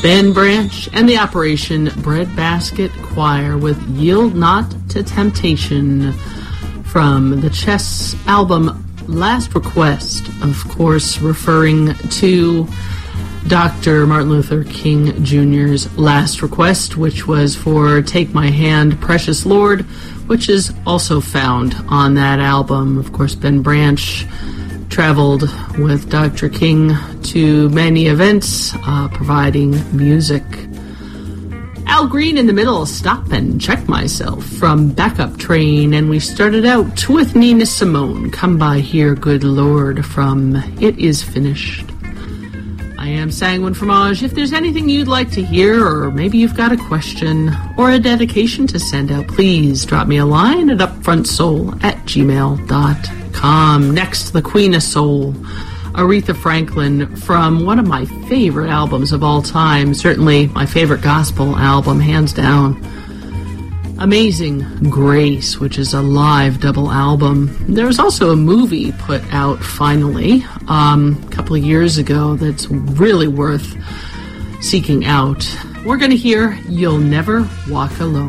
Ben Branch and the Operation Breadbasket Choir with Yield Not to Temptation from the Chess album Last Request, of course referring to Dr. Martin Luther King Jr.'s last request, which was for Take My Hand, Precious Lord, which is also found on that album. Of course, Ben Branch traveled with Dr. King to many events, providing music. Al Green in the middle, Stop and Check Myself from Backup Train, and we started out with Nina Simone, Come By Here, Good Lord, from It Is Finished. I am Sanguine Fromage. If there's anything you'd like to hear, or maybe you've got a question or a dedication to send out, please drop me a line at upfrontsoul@gmail.com. Next, the Queen of Soul, Aretha Franklin, from one of my favorite albums of all time, certainly my favorite gospel album, hands down, Amazing Grace, which is a live double album. There was also a movie put out finally a couple of years ago that's really worth seeking out. We're going to hear You'll Never Walk Alone.